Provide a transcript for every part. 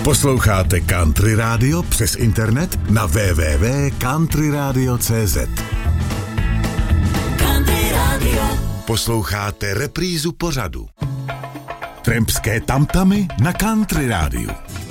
Posloucháte Country Radio přes internet na www.countryradio.cz. Country Radio. Posloucháte reprízu pořadu Trampské tamtamy na Country Radio.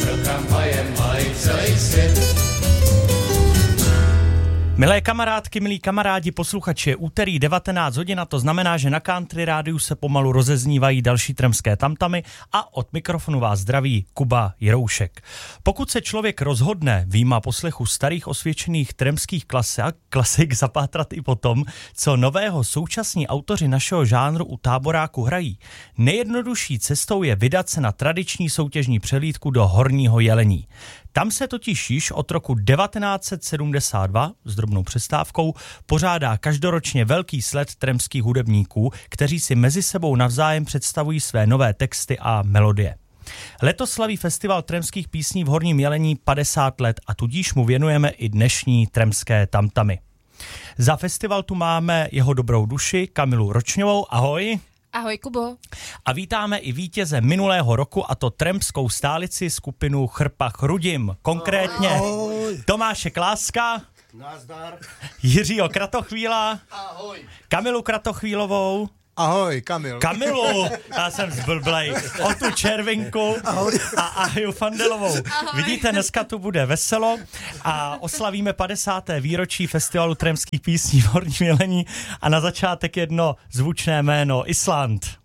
Milé kamarádky, milí kamarádi, posluchači, je úterý 19 hodin a to znamená, že na Country Rádiu se pomalu rozeznívají další trampské tamtamy a od mikrofonu vás zdraví Kuba Jiroušek. Pokud se člověk rozhodne vyjma poslechu starých osvědčených trampských klasik zapátrat i potom, co nového současní autoři našeho žánru u táboráku hrají, nejjednodušší cestou je vydat se na tradiční soutěžní přehlídku do Horního Jelení. Tam se totiž již od roku 1972 s drobnou přestávkou pořádá každoročně velký sled trampských hudebníků, kteří si mezi sebou navzájem představují své nové texty a melodie. Letos slaví festival trampských písní v Horním Jelení 50 let a tudíž mu věnujeme i dnešní trampské tamtamy. Za festival tu máme jeho dobrou duši Kamilu Ročňovou. Ahoj. Ahoj, Kubo. A vítáme i vítěze minulého roku, a to trampskou stálici skupinu Chrpach Rudim. Konkrétně ahoj. Tomáše Kláska. Nazdar. Jiřího Kratochvíla. Ahoj. Kamilu Kratochvílovou. Ahoj, Kamil. Kamilu, já jsem zblblej. O tu Červinku. Ahoj. A Ahiju Fandelovou. Ahoj. Vidíte, dneska tu bude veselo a oslavíme 50. výročí festivalu trampských písní v Horním Jelení a na začátek jedno zvučné jméno Island.